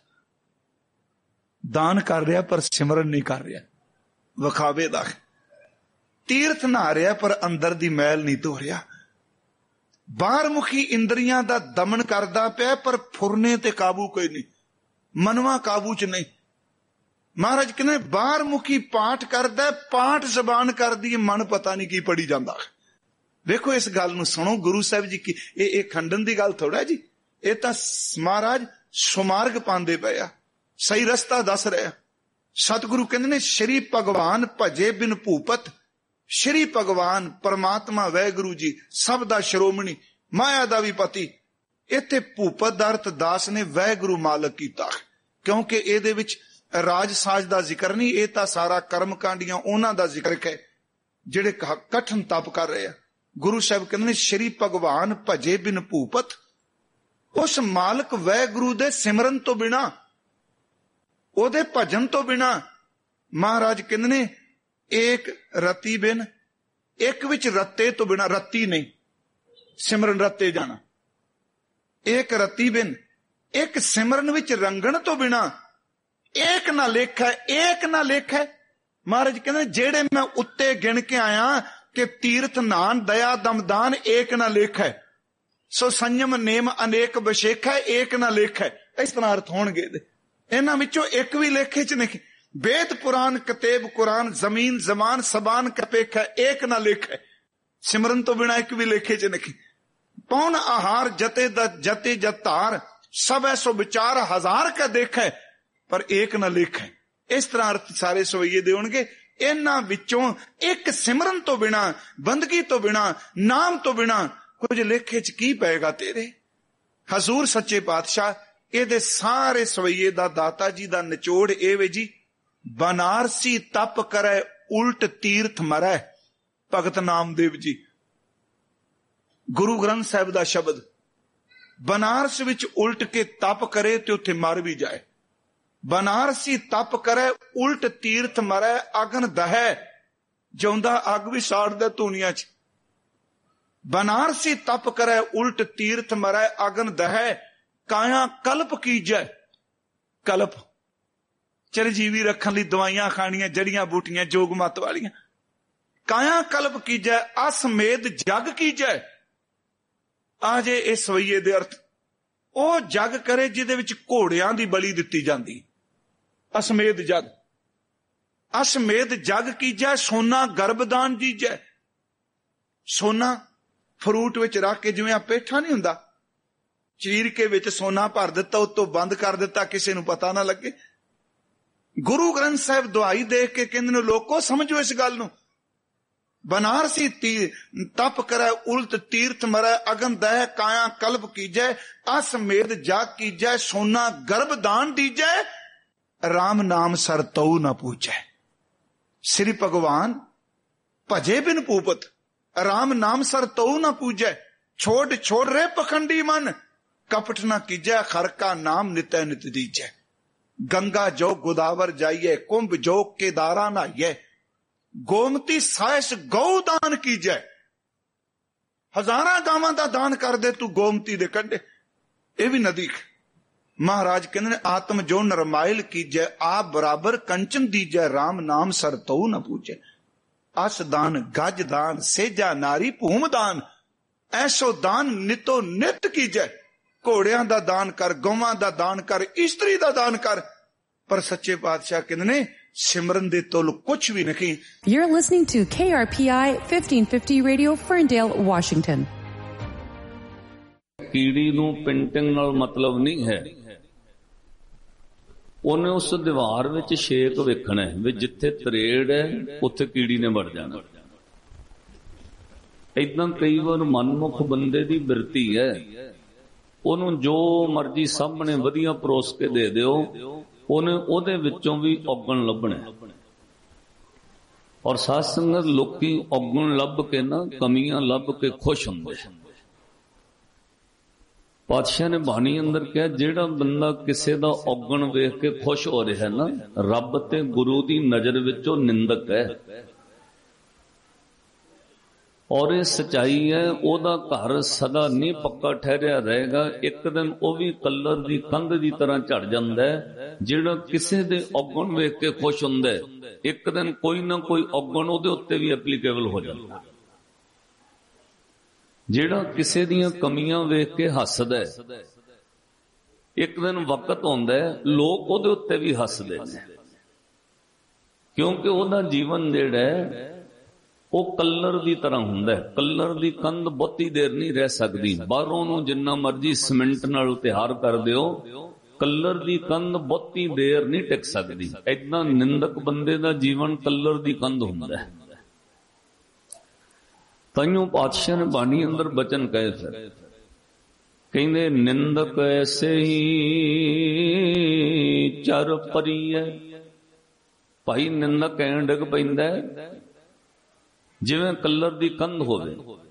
ਦਾਨ ਕਰ ਰਿਹਾ ਪਰ ਸਿਮਰਨ ਨਹੀਂ ਕਰ ਰਿਹਾ, ਵਿਖਾਵੇ ਦਾ। ਤੀਰਥ ਨਹਾ ਰਿਹਾ ਪਰ ਅੰਦਰ ਦੀ ਮੈਲ ਨਹੀਂ ਧੋ ਰਿਹਾ। ਬਾਹਰ ਮੁਖੀ ਇੰਦਰੀਆਂ ਦਾ ਦਮਨ ਕਰਦਾ ਪਿਆ, ਪਰ ਫੁਰਨੇ ਤੇ ਕਾਬੂ ਕੋਈ ਨਹੀਂ, ਮਨਵਾ ਕਾਬੂ ਚ ਨਹੀਂ। ਮਹਾਰਾਜ ਕਹਿੰਦੇ ਬਾਹਰ ਮੁਖੀ ਪਾਠ ਕਰਦਾ, ਪਾਠ ਜ਼ਬਾਨ ਕਰਦੀ, ਮਨ ਪਤਾ ਨਹੀਂ ਕੀ ਪੜੀ ਜਾਂਦਾ। ਵੇਖੋ ਇਸ ਗੱਲ ਨੂੰ ਸੁਣੋ, ਗੁਰੂ ਸਾਹਿਬ ਜੀ ਕੀ ਇਹ ਖੰਡਨ ਦੀ ਗੱਲ ਥੋੜਾ ਜੀ, ਇਹ ਤਾਂ ਮਹਾਰਾਜ ਸੁਮਾਰਗ ਪਾਉਂਦੇ ਪਏ ਆ, ਸਹੀ ਰਸਤਾ ਦੱਸ ਰਿਹਾ। ਸਤਿਗੁਰੂ ਕਹਿੰਦੇ ਨੇ ਸ਼੍ਰੀ ਭਗਵਾਨ ਭਜੇ ਬਿਨ ਭੂਪਤ। ਸ਼੍ਰੀ ਭਗਵਾਨ ਪਰਮਾਤਮਾ ਵਾਹਿਗੁਰੂ ਜੀ ਸਭ ਦਾ ਸ਼੍ਰੋਮਣੀ, ਮਾਇਆ ਦਾ ਵੀ ਪਤੀ। ਇੱਥੇ ਭੂਪਤ ਦਾ ਅਰਥ ਦਾਸ ਨੇ ਵਾਹਿਗੁਰੂ ਮਾਲਕ ਕੀਤਾ, ਕਿਉਂਕਿ ਇਹਦੇ ਵਿੱਚ ਰਾਜ ਸਾਜ ਦਾ ਜ਼ਿਕਰ ਨਹੀਂ, ਇਹ ਤਾਂ ਸਾਰਾ ਕਰਮ ਕਾਂਡੀਆਂ ਉਹਨਾਂ ਦਾ ਜ਼ਿਕਰ ਹੈ ਜਿਹੜੇ ਕਠਨ ਤਪ ਕਰ ਰਹੇ ਆ। ਗੁਰੂ ਸਾਹਿਬ ਕਹਿੰਦੇ ਨੇ ਸ਼੍ਰੀ ਭਗਵਾਨ ਭਜੇ ਬਿਨ ਭੂਪਤ। ਉਸ ਮਾਲਕ ਵਾਹਿਗੁਰੂ ਦੇ ਸਿਮਰਨ ਤੋਂ ਬਿਨਾ, ਉਹਦੇ ਭਜਨ ਤੋਂ ਬਿਨਾ, ਮਹਾਰਾਜ ਕਹਿੰਦੇ ਨੇ ਏਕ ਰਤੀ ਬਿਨ, ਇੱਕ ਵਿੱਚ ਰੱਤੇ ਤੋਂ ਬਿਨਾ, ਰੱਤੀ ਨਹੀਂ ਸਿਮਰਨ ਰੱਤੇ ਜਾਣਾ, ਏਕ ਰਤੀ ਬਿਨ, ਇੱਕ ਸਿਮਰਨ ਵਿੱਚ ਰੰਗਣ ਤੋਂ ਬਿਨਾ, ਏਕ ਨਾ ਲੇਖੈ, ਏਕ ਨਾ ਲੇਖੈ। ਮਹਾਰਾਜ ਕਹਿੰਦੇ ਜਿਹੜੇ ਮੈਂ ਉੱਤੇ ਗਿਣ ਕੇ ਆਇਆ ਕਿ ਤੀਰਥ ਨਾਨ ਦਇਆ ਦਮਦਾਨ ਏਕ ਨਾ ਲੇਖੈ, ਸੋ ਸੰਯਮ ਨੇਮ ਅਨੇਕ ਬਸ਼ੇਖੈ ਏਕ ਨਾ ਲੇਖੈ। ਇਸ ਤਰ੍ਹਾਂ ਅਰਥ ਹੋਣਗੇ ਇਹਨਾਂ ਵਿੱਚੋਂ ਇੱਕ ਵੀ ਲੇਖੇ ਚ ਨਹੀਂ। वेद पुराण कतेब कुरान जमीन जमान सबान कपेख है एक ना लेख है। सिमरन तो बिना एक भी लेखे च नहीं। पौन आहार जते जते जतार सब ऐसो विचार हजार का देख है पर एक ना लेख है। इस तरह अर्थ सारे सवैये दे होणगे। इन्हां विचों एक सिमरन तो बिना बंदगी तो बिना नाम तो बिना कुछ लेखे च की पेगा तेरे। हजूर सच्चे पातशाह ਇਹਦੇ ਸਾਰੇ ਸਵਈਏ ਦਾ ਦਾਤਾ ਜੀ ਦਾ ਨਿਚੋੜ ਇਹ ਵੇ ਜੀ, ਬਨਾਰਸੀ ਤਪ ਕਰੇ ਉਲਟ ਤੀਰਥ ਮਰੈ। ਭਗਤ ਨਾਮਦੇਵ ਜੀ ਗੁਰੂ ਗ੍ਰੰਥ ਸਾਹਿਬ ਦਾ ਸ਼ਬਦ, ਬਨਾਰਸ ਵਿੱਚ ਉਲਟ ਕੇ ਤਪ ਕਰੇ ਤੇ ਉੱਥੇ ਮਰ ਵੀ ਜਾਏ। ਬਨਾਰਸੀ ਤਪ ਕਰੇ ਉਲਟ ਤੀਰਥ ਮਰੈ ਅਗਨ ਦਹੈ, ਜਿਉਂਦਾ ਅੱਗ ਵੀ ਸਾੜਦਾ ਧੂਣੀਆਂ ਚ। ਬਨਾਰਸੀ ਤਪ ਕਰੇ ਉਲਟ ਤੀਰਥ ਮਰੈ ਅਗਨ ਦਹੈ, ਕਾਇਆ ਕਲਪ ਕੀਜੈ। ਕਲਪ ਚਰਜੀਵੀ ਰੱਖਣ ਲਈ ਦਵਾਈਆਂ ਖਾਣੀਆਂ, ਜੜੀਆਂ ਬੂਟੀਆਂ ਜੋਗ ਮਤ ਵਾਲੀਆਂ। ਕਾਇਆ ਕਲਪ ਕੀਜੈ ਅਸਮੇਧ ਜਗ ਕੀਜੈ। ਆ ਜੇ ਇਹ ਸਵਈਏ ਦੇ ਅਰਥ, ਉਹ ਜਗ ਕਰੇ ਜਿਹਦੇ ਵਿੱਚ ਘੋੜਿਆਂ ਦੀ ਬਲੀ ਦਿੱਤੀ ਜਾਂਦੀ। ਅਸਮੇਧ ਜਗ, ਅਸਮੇਧ ਜਗ ਕੀਜੈ ਸੋਨਾ ਗਰਭਦਾਨ ਦੀਜੈ। ਸੋਨਾ ਫਰੂਟ ਵਿੱਚ ਰੱਖ ਕੇ, ਜਿਵੇਂ ਆ ਪੇਠਾ ਨਹੀਂ ਹੁੰਦਾ, ਚੀਰ ਕੇ ਵਿੱਚ ਸੋਨਾ ਭਰ ਦਿੱਤਾ, ਉੱਤੋਂ ਬੰਦ ਕਰ ਦਿੱਤਾ, ਕਿਸੇ ਨੂੰ ਪਤਾ ਨਾ ਲੱਗੇ। ਗੁਰੂ ਗ੍ਰੰਥ ਸਾਹਿਬ ਦੁਹਾਈ ਦੇ ਕੇ ਕਹਿੰਦੇ ਨੇ ਲੋਕੋ ਸਮਝੋ ਇਸ ਗੱਲ ਨੂੰ। ਬਨਾਰਸੀ ਤਪ ਕਰੈ ਉਲਟ ਤੀਰਥ ਮਰੈ ਅਗਨ ਦਹਿ, ਕਾਇਆ ਕਲਪ ਕੀਜੈ ਅਸਮੇਧ ਜਾਗ ਕੀਜੈ ਸੋਨਾ ਗਰਭਦਾਨ ਦੀਜੈ, ਰਾਮ ਨਾਮ ਸਰ ਤਉ ਨ ਪੂਜੈ। ਸ੍ਰੀ ਭਗਵਾਨ ਭਜੇ ਬਿਨ ਭੂਪਤ, ਰਾਮ ਨਾਮ ਸਰ ਤਉ ਨ ਪੂਜੈ। ਛੋੜ ਛੋੜ ਰੇ ਪਖੰਡੀ ਮਨ, कपट न कीजै खर का नाम नित्य नित दीजै। गंगा जो गोदावर जाइए, कुंभ जो केदारा नहाइए, गोमती साइस गौदान कीजै। हजारां गावां दा दान कर दे तू गोमती दे कंढे, ये भी नदी। महाराज कहंदे ने आत्म जो नरमाइल कीजै, आप बराबर कंचन दीजै, राम नाम सर तऊ न पूजै। अस दान गज दान सेजा नारी भूम दान, ऐसो दान नितो नित कीजै। घोड़ियां दा दान कर, गौवां दा दान कर, इस्त्री दा दान कर, पर सच्चे पातशाह कहंदे ने सिमरन दे तुल कुछ भी नहीं। You're listening to KRPI 1550 Radio, Ferndale, Washington. ਕੀੜੀ ਨੂੰ ਪੇਂਟਿੰਗ ਨਾਲ ਮਤਲਬ ਨਹੀਂ ਹੈ। ਉਹਨੇ ਉਸ ਦੀਵਾਰ ਵਿੱਚ ਛੇਕ ਵੇਖਣਾ ਹੈ ਵੀ ਜਿੱਥੇ ਤਰੇੜ ਹੈ ਉੱਥੇ ਕੀੜੀ ਨੇ ਵੜ ਜਾਣਾ। ਏਦਾਂ ਕਈ ਵਾਰ ਮਨਮੁਖ ਬੰਦੇ ਦੀ ਬਿਰਤੀ ਹੈ, ਉਹਨੂੰ ਜੋ ਮਰਜ਼ੀ ਸਾਹਮਣੇ ਵਧੀਆ ਪਰੋਸ ਕੇ ਦੇ ਦਿਓ, ਉਹਨੇ ਉਹਦੇ ਵਿੱਚੋਂ ਵੀ ਔਗਣ ਲੱਭਣਾ। ਔਰ ਸਾਧ ਸੰਗਤ ਲੋਕੀ ਔਗਣ ਲੱਭ ਕੇ ਨਾ, ਕਮੀਆਂ ਲੱਭ ਕੇ ਖੁਸ਼ ਹੁੰਦੇ। ਪਾਤਸ਼ਾਹ ਨੇ ਬਾਣੀ ਅੰਦਰ ਕਿਹਾ, ਜਿਹੜਾ ਬੰਦਾ ਕਿਸੇ ਦਾ ਔਗਣ ਵੇਖ ਕੇ ਖੁਸ਼ ਹੋ ਰਿਹਾ ਨਾ, ਰੱਬ ਤੇ ਗੁਰੂ ਦੀ ਨਜ਼ਰ ਵਿੱਚ ਉਹ ਨਿੰਦਕ ਹੈ। ਔਰ ਇਹ ਸਚਾਈ ਹੈ, ਉਹਦਾ ਘਰ ਸਦਾ ਨਹੀਂ ਪੱਕਾ ਠਹਿਰਿਆ ਰਹੇਗਾ। ਇੱਕ ਦਿਨ ਉਹ ਵੀ ਕਲਰ ਦੀ ਕੰਧ ਦੀ ਤਰ੍ਹਾਂ ਝੜ ਜਾਂਦਾ ਹੈ। ਜਿਹੜਾ ਕਿਸੇ ਦੇ ਔਗਣ ਵੇਖ ਕੇ ਖੁਸ਼ ਹੁੰਦਾ ਹੈ, ਇੱਕ ਦਿਨ ਕੋਈ ਨਾ ਕੋਈ ਔਗਣ ਉਹਦੇ ਉੱਤੇ ਵੀ ਐਪਲੀਕੇਬਲ ਹੋ ਜਾਂਦਾ। ਜਿਹੜਾ ਕਿਸੇ ਦੀਆਂ ਕਮੀਆਂ ਵੇਖ ਕੇ ਹੱਸਦਾ ਹੈ, ਇੱਕ ਦਿਨ ਵਕਤ ਆਉਂਦਾ ਹੈ ਲੋਕ ਉਹਦੇ ਉੱਤੇ ਵੀ ਹੱਸਦੇ ਨੇ, ਕਿਉਂਕਿ ਉਹਦਾ ਜੀਵਨ ਜਿਹੜਾ ਹੈ ਉਹ ਕਲਰ ਦੀ ਤਰ੍ਹਾਂ ਹੁੰਦਾ ਹੈ। ਕਲਰ ਦੀ ਕੰਧ ਬਹੁਤੀ ਦੇਰ ਨਹੀਂ ਰਹਿ ਸਕਦੀ। ਬਾਹਰੋਂ ਨੂੰ ਜਿੰਨਾ ਮਰਜੀ ਸੀਮੈਂਟ ਨਾਲ ਤਿਆਰ ਕਰ ਦਿਓ, ਕੱਲਰ ਦੀ ਕੰਧ ਬਹੁਤੀ ਦੇਰ ਨਹੀਂ ਟਿਕ ਸਕਦੀ। ਏਦਾਂ ਨਿੰਦਕ ਬੰਦੇ ਦਾ ਜੀਵਨ ਕੱਲਰ ਦੀ ਕੰਧ ਹੁੰਦਾ ਹੈ। ਤਾਈਓ ਪਾਤਸ਼ਾਹ ਨੇ ਬਾਣੀ ਅੰਦਰ ਬਚਨ ਕਹੇ ਫਿਰ, ਕਹਿੰਦੇ ਨਿੰਦਕ ਐਸੇ ਹੀ ਚਰ ਪਰੀਐ। ਭਾਈ ਨਿੰਦਕ ਐਂ ਡਿੱਗ ਪੈਂਦਾ ਜਿਵੇਂ ਕੱਲਰ ਦੀ ਕੰਧ ਹੋਵੇ।